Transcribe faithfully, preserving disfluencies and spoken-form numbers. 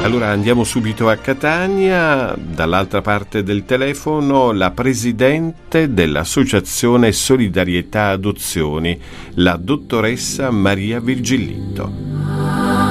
Allora andiamo subito a Catania, dall'altra parte del telefono la presidente dell'Associazione Solidarietà Adozioni, la dottoressa Maria Virgillitto.